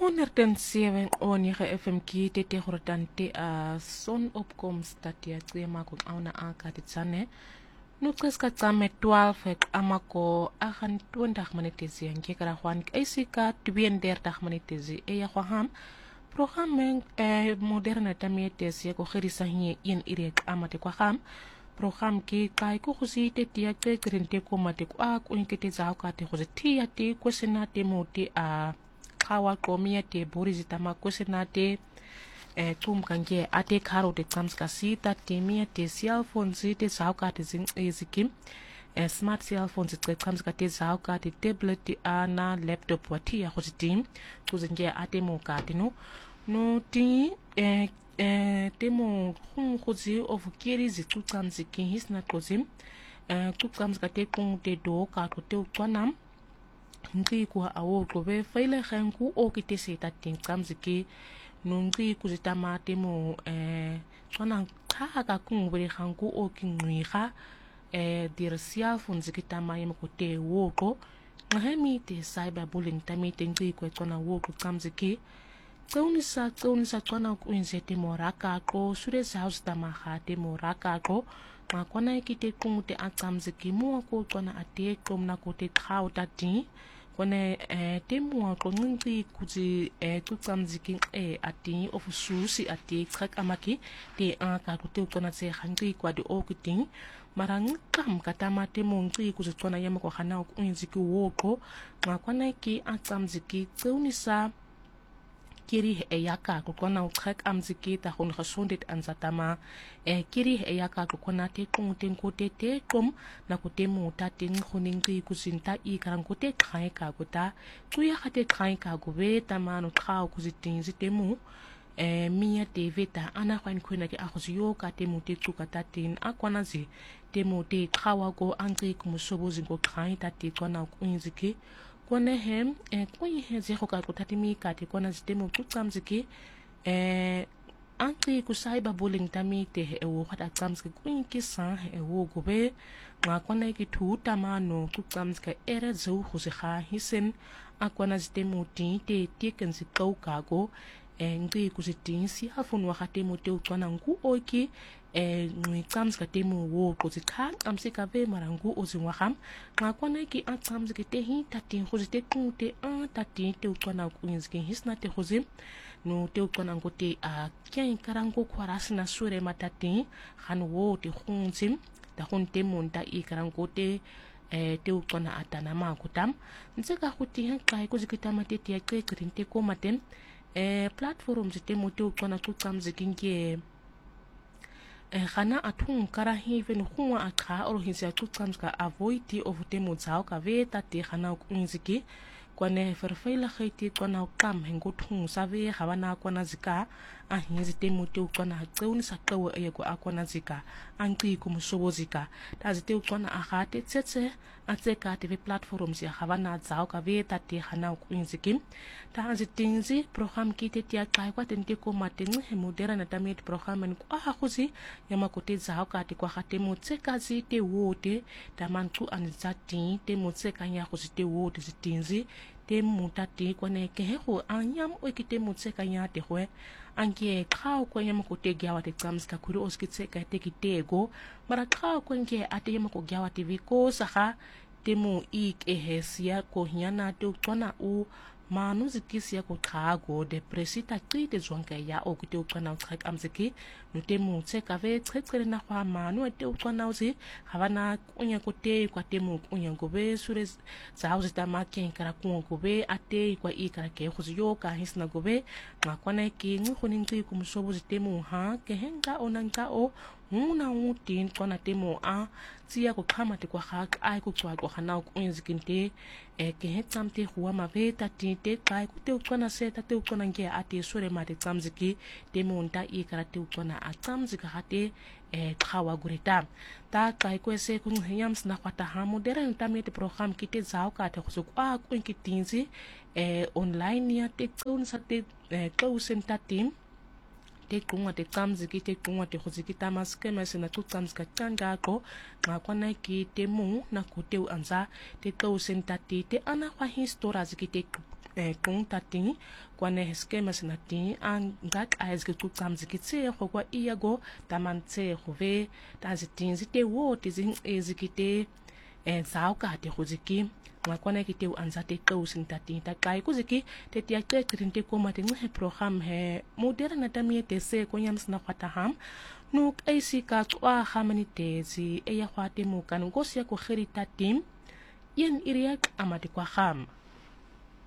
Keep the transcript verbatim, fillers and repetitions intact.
honderd zeven onige F M K te te horotante a zonopkomst dat je twee maak auna aka dit zane. Nu kreska tsame twaalf ek amako achtentwintig minuten en kekara hwan isika tweeëndertig minuten e ya hwaham. Programma eh, moderne tamete se ko gerisa hier in irek amate kwa ham. Program ki kai ko husi te tia te krinte ko mate ko ak unkete za ka te husi tia te kwesena te moti a kawa ko mia te borizi tama kwesena te eh, tum kange ate karo te tsamska sita te mia te cell phone te za ka te zing ezikim eh, smart cell phones te tsamska te za ka te tablet te ana laptop watia husi tim kuzinge ate mo ka te no no ti eh, eh, temo hum kuzi of kiri zi tutsamzi ki hisna kozim eh, tutsamska te kung te do ka to te utwanam ngi ku awo ko be faile khanku o ki te seta tin tsamzi ki nungi ku zitama temo eh tswana ka ka kung be khanku o ki ngwiga eh dirsia funzi kitama yemo ko te wo ko ngahemi te cyberbullying tamite ngi ku tswana wo ko tsamzi ki Tsaunisa tsaunisa tswana ku inse te moraka ko sure house tamaha te moraka ko ma kwana ikite kumute atsamze ki mua ko tswana ate komna ko te khao tati kone eh, te mua ko ngi kuzi eh, tutsamze ki eh, ati of susi ati trak amaki te aka ko te tswana tse hangi kwa de okuting marang kam katama te mongi kuzi tswana yama ko hana ko inse ki woko ma kwana ki atsamze ki tsaunisa kiri e yaka ko kona utrek amziki ta hun gesondheid anzatama e kiri e yaka ko kona te kung ten ko te te kom na ko te mo ta tin khuningi kusinta i karang ko te khai ka ko ta tu ya khate khai ka go be ta manu khao ku zitin zitemu e mia te veta ana khwan khuna ke a go yo ka te mo te tsuka ta tin a kwana zi te mo te khawa go angi ku musobo zingo khai ta te kona ku inziki kone hem eh kwenye heze hoka kutatimi kati kona zitemu tutsamziki eh anki kusaiba bullying tami te ewo hata tsamziki kwenye kisa ewo gobe nga kona iki tuuta mano tutsamzika ere zau huziha hisen akwana zitemu ti te teken zikau kago eh ngi kuzitinsi hafun wakate mo te utwana ngu oiki eh ngui tsamzika temu wo kuzikha amsika ve marangu ozinwaham nga kwana ki atsamzika te hi tati huzite kunte a tati te utwana kuinziki hisna te huzim no te utwana ngote a kyan karango kwarasi na sure matati han wo te hunzim ta hunte monta i karango te eh te utwana atana ma kutam nzeka huti hankai kuzikitama te te kre krinte ko maten eh platform zite mo te utwana tutsamziki nge eh khana atung kara hiven huwa akha or hinsia tutsamska avoid of temo tsao ka veta te khana kunziki kwane ferfeila khaiti kwana kam hengo thung save khawana kwana zika a hinzi temo te kwana tseuni sakawa ego akwana zika anqi ku musobo zika tazite kwana akhate tsetse atseka te platforms ya khawana tsao ka veta te khana kunziki tazitinzi program kite tia kai kwa tente ko matengi he modern tamit program ko a khuzi yama kote tsao ka te kwa khate mo tseka zite wote tamantu anzati te mo tseka nya khuzi te wote zitinzi te mutati kwane ke he go anyam o ke te motseka nya te hwe anke khao ko nyama ko te gyawa te tsamska khuri oskitseka te kitego mara khao ko nke ate yama ko gyawa te viko saha te mo ik ehesia ko nyana te tsona u manu zikisi ya ko khago depresita qite zonke ya o ke te tsona u khak amziki no te mo tseka ve tsetsere na kwa manu te tsona uzi havana kunya ko te kwa te mo kunya go be sure za uzi ta ma ken kara ku go be ate kwa i kara ke khuzi yo ka hisna go be ma kwana ki ngu khuningi ku musobo zite mo ha ke henga onanga o una utin kona temo a tsia ko khama te kwa khak ai ko tswa ko khana ko inzikinte e ke hetsamte huwa maveta tinte kai ku te ukona seta te ukona nge ate sore mate tsamziki temo nta i kara te ukona a tsamzika hate e khawa gurita ta kai ko se ku yams na kwata ha modern tamete program kite zao ka te khusu kwa ku inkitinzi e online ya te tsun sa te ko senta team te kungwa te tsamziki te kungwa te khuziki tamaske mesena tu tsamzika tanga ko nga kwana ki te mu na ko te anza te to senta te te ana kwa histora ziki te eh kung tati kwane skema sinati ang gat aiz ke kutsam zikitse go kwa iago tamantse go ve tazitin zite wo tizin ezikite eh zauka te khuziki ngakwana kite anzate qausin tati ta kai kuziki te tia qeqrin te koma te nge program he modera na tamie te se konyam sna khataham nuk aisi ka tswa khamani tezi e ya khwate mo kan ngosia ko khiri tatim yen iriak amati kwa kham